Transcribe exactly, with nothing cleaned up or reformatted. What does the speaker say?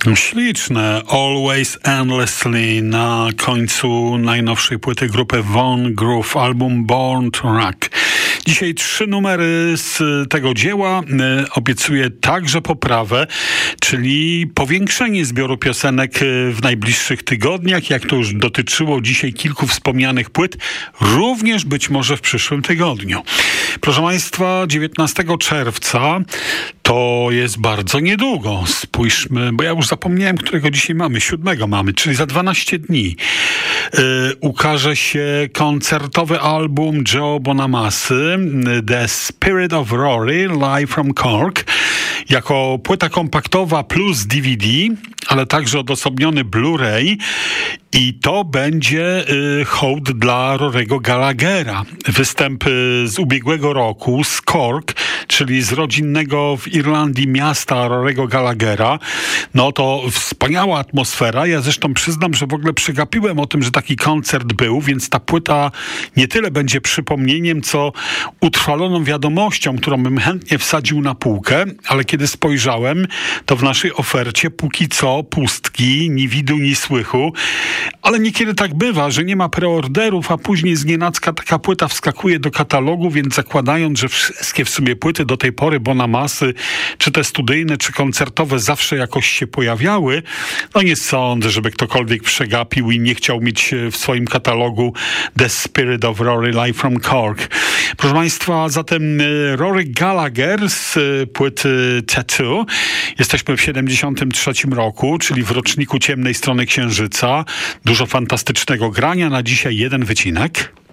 Śliczne Always Endlessly na końcu najnowszej płyty grupy Von Groove, album Born to Rock. Dzisiaj trzy numery z tego dzieła. Obiecuję także poprawę, czyli powiększenie zbioru piosenek w najbliższych tygodniach, jak to już dotyczyło dzisiaj kilku wspomnianych płyt, również być może w przyszłym tygodniu. Proszę Państwa, dziewiętnastego czerwca to jest bardzo niedługo. Spójrzmy, bo ja już zapomniałem, którego dzisiaj mamy. Siódmego mamy, czyli za dwanaście dni. Yy, ukaże się koncertowy album Joe Bonamassy, The Spirit of Rory, Live from Cork, jako płyta kompaktowa plus D V D, ale także odosobniony Blu-ray. I to będzie y, hołd dla Rory'ego Gallaghera. Występ y, z ubiegłego roku z Cork, czyli z rodzinnego w Irlandii miasta Rory'ego Gallaghera. No to wspaniała atmosfera. Ja zresztą przyznam, że w ogóle przegapiłem o tym, że taki koncert był, więc ta płyta nie tyle będzie przypomnieniem, co utrwaloną wiadomością, którą bym chętnie wsadził na półkę, ale kiedy spojrzałem, to w naszej ofercie póki co pustki, ni widu, ni słychu. Ale niekiedy tak bywa, że nie ma preorderów, a później znienacka taka płyta wskakuje do katalogu, więc zakładając, że wszystkie w sumie płyty do tej pory Bonamassy, czy te studyjne, czy koncertowe zawsze jakoś się pojawiały, no nie sądzę, żeby ktokolwiek przegapił i nie chciał mieć w swoim katalogu The Spirit of Rory, Live from Cork. Proszę Państwa, zatem Rory Gallagher z płyty Tattoo. Jesteśmy w siedemdziesiątym trzecim roku, czyli w roczniku Ciemnej Strony Księżyca. Dużo fantastycznego grania. Na dzisiaj jeden wycinek.